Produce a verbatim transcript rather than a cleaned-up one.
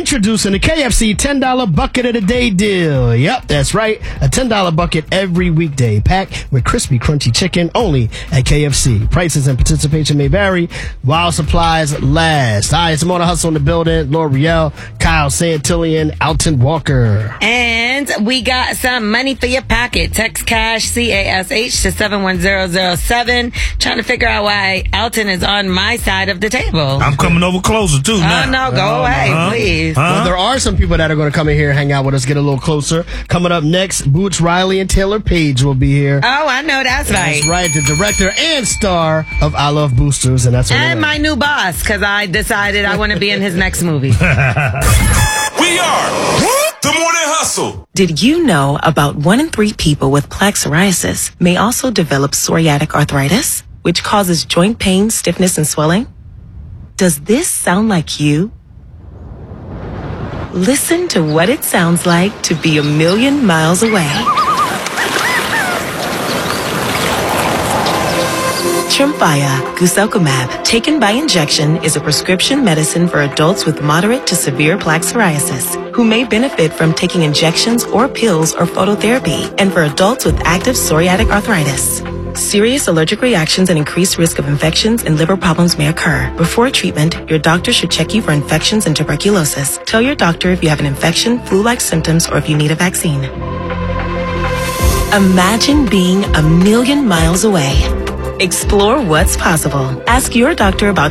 Introducing the K F C ten dollar Bucket of the Day deal. Yep, that's right. A ten dollar bucket every weekday, packed with crispy, crunchy chicken only at K F C. Prices and participation may vary while supplies last. All right, it's Morning Hustle in the building. L'Oreal, Kyle Santillian, Alton Walker. And we got some money for your pocket. Text cash, C A S H, to seven one zero zero seven. Trying to figure out why Alton is on my side of the table. I'm coming over closer, too, now. Oh, no, go Oh, away, huh? please. Huh? Well, there are some people that are going to come in here and hang out with us, get a little closer. Coming up next, Boots Riley and Taylor Page will be here. Oh, I know that's right. That's right, the director and star of I Love Boosters, and that's what And my new boss, because I decided I want to be in his next movie. We are the Morning Hustle. Did you know about one in three people with plaque psoriasis may also develop psoriatic arthritis, which causes joint pain, stiffness, and swelling? Does this sound like you? Listen to what it sounds like to be a million miles away. Tremfya, guselkumab, taken by injection, is a prescription medicine for adults with moderate to severe plaque psoriasis who may benefit from taking injections or pills or phototherapy, and for adults with active psoriatic arthritis. Serious allergic reactions and increased risk of infections and liver problems may occur. Before treatment, your doctor should check you for infections and tuberculosis. Tell your doctor if you have an infection, flu-like symptoms, or if you need a vaccine. Imagine being a million miles away. Explore what's possible. Ask your doctor about